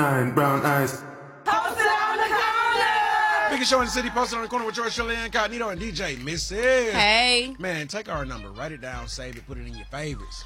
Brown eyes. Posted on the corner. Biggest show in the city, posted on the corner with George Shirley Incognito and DJ Missy. Hey. Man, take our number, write it down, save it, put it in your favorites.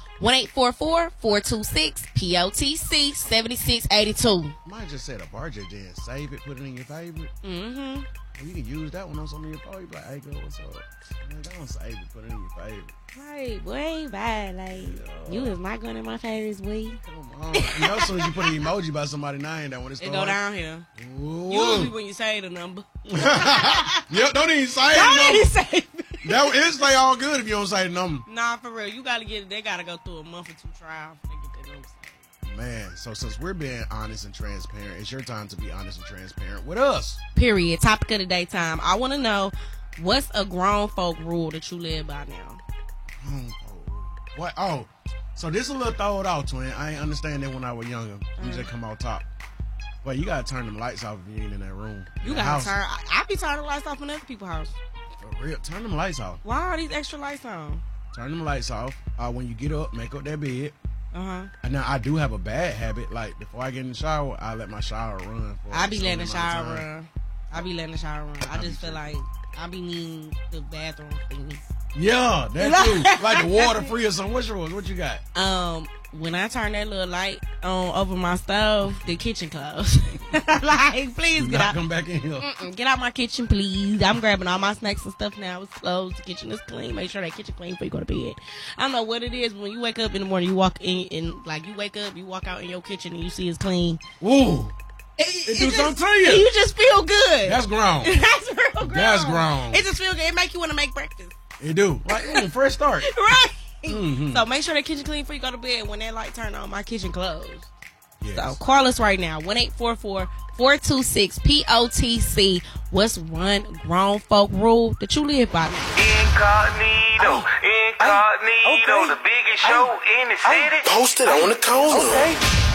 1-844-426-POTC 7682. Mine just said a bar JJ and save it, put it in your favorite. Mm-hmm. Well, you can use that one on some of your phone. You be like, hey, girl, what's up? Man, don't save it, put it in your favorite. Right, boy, ain't bad. Like, you is not going in my favorites, boy. Come on. You know, as soon as you put an emoji by somebody's name, that when it It starts. go down here. Ooh. Usually when you say the number. Yep, don't even say it. Don't even say it. That it stay all good if you don't say the number. Nah, for real. You gotta get it. They gotta go through a month or two trial before they get that number. Man, so since we're being honest and transparent, it's your time to be honest and transparent with us. Period. Topic of the day time. I want to know, what's a grown folk rule that you live by now? What? Oh, so this a little throw it out, twin. I ain't understand that when I was younger. You just come out top. But you gotta turn them lights off if you ain't in that room. You gotta turn. I be turning the lights off in other people's house. For real, turn them lights off. Why are these extra lights on? Turn them lights off. When you get up, make up that bed. Uh-huh. And now I do have a bad habit. Like before I get in the shower, I let my shower run. I be letting the shower run. I I just feel like I be needing the bathroom thingy. Yeah, that too. Like the water free or something. What's yours? What you got? When I turn that little light on over my stove, the kitchen closed. Like, please get out. Come back in here. Get out my kitchen, please. I'm grabbing all my snacks and stuff now. It's closed. The kitchen is clean. Make sure that kitchen clean before you go to bed. I don't know what it is. When you wake up in the morning, you walk in and like you wake up, you walk out in your kitchen and you see it's clean. Ooh. It do something to you. You just feel good. That's grown. That's real grown. That's grown. It just feels good. It make you want to make breakfast. It do. Like, fresh start. Right. Mm-hmm. So make sure that kitchen clean before you go to bed. When that light turn on, my kitchen closed. Yes. So call us right now. 1-844-426-POTC. What's one grown folk rule that you live by? Incognito. The biggest show in the city. Posted on the corner. Okay.